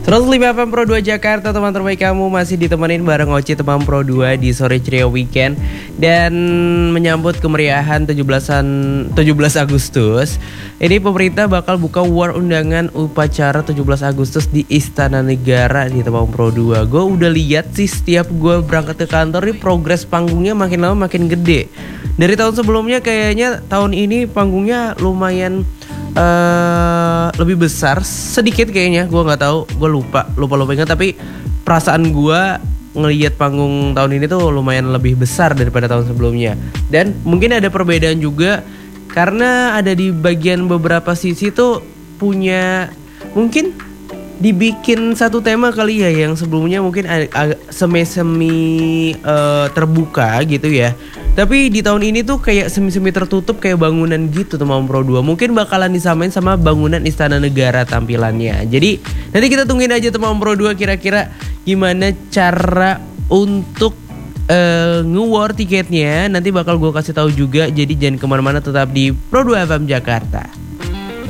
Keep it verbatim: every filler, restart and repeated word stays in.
seratus lima F M Pro dua Jakarta, teman terbaik kamu masih ditemenin bareng Oci teman Pro dua di sore ceria weekend. Dan menyambut kemeriahan tujuh belasan tujuh belas Agustus, ini pemerintah bakal buka war undangan upacara tujuh belas Agustus di Istana Negara di teman Pro dua. Gue udah lihat sih setiap gue berangkat ke kantor nih progres panggungnya makin lama makin gede. Dari tahun sebelumnya kayaknya tahun ini panggungnya lumayan Uh, lebih besar sedikit kayaknya, gue nggak tahu, gue lupa lupa lupa ingat, tapi perasaan gue ngelihat panggung tahun ini tuh lumayan lebih besar daripada tahun sebelumnya. Dan mungkin ada perbedaan juga karena ada di bagian beberapa sisi tuh punya, mungkin dibikin satu tema kali ya, yang sebelumnya mungkin agak semi-semi uh, terbuka gitu ya. Tapi di tahun ini tuh kayak semi-semi tertutup kayak bangunan gitu teman Pro dua. Mungkin bakalan disamain sama bangunan Istana Negara tampilannya. Jadi nanti kita tungguin aja teman Pro dua kira-kira gimana cara untuk uh, nge-war tiketnya. Nanti bakal gue kasih tahu juga. Jadi jangan kemana-mana, tetap di Pro dua F M Jakarta.